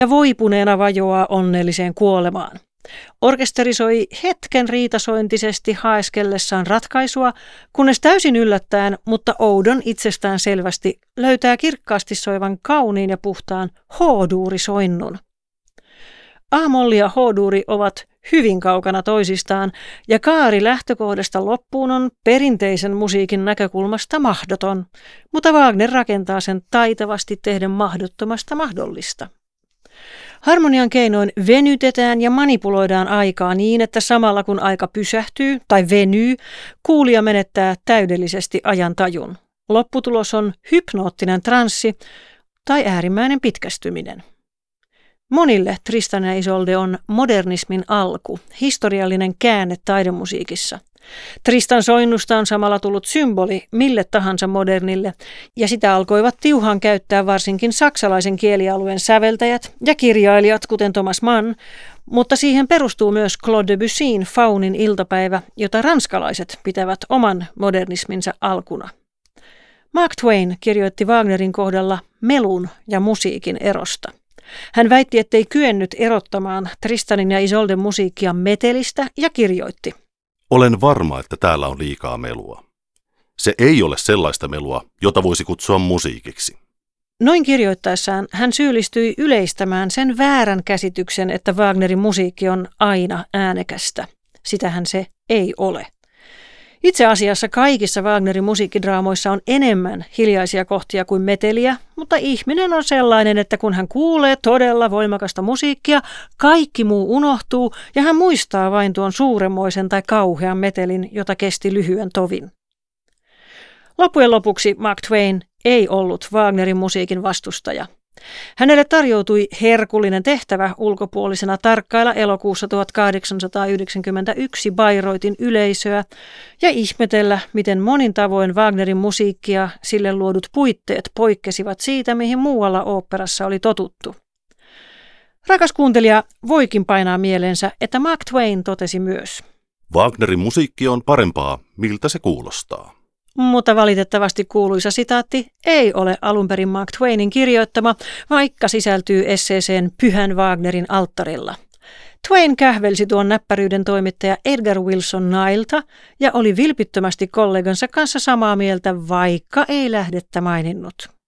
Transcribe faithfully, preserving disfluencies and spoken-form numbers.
ja voipuneena vajoaa onnelliseen kuolemaan. Orkesteri soi hetken riitasointisesti haeskellessaan ratkaisua, kunnes täysin yllättäen, mutta oudon itsestään selvästi, löytää kirkkaasti soivan kauniin ja puhtaan H-duurisoinnun. A-molli ja H-duuri ovat hyvin kaukana toisistaan, ja kaari lähtökohdasta loppuun on perinteisen musiikin näkökulmasta mahdoton, mutta Wagner rakentaa sen taitavasti tehden mahdottomasta mahdollista. Harmonian keinoin venytetään ja manipuloidaan aikaa niin, että samalla kun aika pysähtyy tai venyy, kuulija menettää täydellisesti ajantajun. Lopputulos on hypnoottinen transsi tai äärimmäinen pitkästyminen. Monille Tristan ja Isolde on modernismin alku, historiallinen käänne taidemusiikissa. Tristan soinnusta on samalla tullut symboli mille tahansa modernille, ja sitä alkoivat tiuhaan käyttää varsinkin saksalaisen kielialueen säveltäjät ja kirjailijat, kuten Thomas Mann, mutta siihen perustuu myös Claude Debussyn Faunin iltapäivä, jota ranskalaiset pitävät oman modernisminsa alkuna. Mark Twain kirjoitti Wagnerin kohdalla melun ja musiikin erosta. Hän väitti, ettei kyennyt erottamaan Tristanin ja Isolden musiikkia metelistä ja kirjoitti: Olen varma, että täällä on liikaa melua. Se ei ole sellaista melua, jota voisi kutsua musiikiksi. Noin kirjoittaessaan hän syyllistyi yleistämään sen väärän käsityksen, että Wagnerin musiikki on aina äänekästä. Sitähän se ei ole. Itse asiassa kaikissa Wagnerin musiikkidraamoissa on enemmän hiljaisia kohtia kuin meteliä, mutta ihminen on sellainen, että kun hän kuulee todella voimakasta musiikkia, kaikki muu unohtuu ja hän muistaa vain tuon suuremmoisen tai kauhean metelin, jota kesti lyhyen tovin. Loppujen lopuksi Mark Twain ei ollut Wagnerin musiikin vastustaja. Hänelle tarjoutui herkullinen tehtävä ulkopuolisena tarkkailla elokuussa tuhatkahdeksansataayhdeksänkymmentäyksi Bayreuthin yleisöä ja ihmetellä, miten monin tavoin Wagnerin musiikki ja sille luodut puitteet poikkesivat siitä, mihin muualla oopperassa oli totuttu. Rakas kuuntelija voikin painaa mieleensä, että Mark Twain totesi myös: Wagnerin musiikki on parempaa, miltä se kuulostaa. Mutta valitettavasti kuuluisa sitaatti ei ole alun perin Mark Twainin kirjoittama, vaikka sisältyy esseeseen Pyhän Wagnerin alttarilla. Twain kähvelsi tuon näppäryyden toimittaja Edgar Wilson Nilelta ja oli vilpittömästi kollegansa kanssa samaa mieltä, vaikka ei lähdettä maininnut.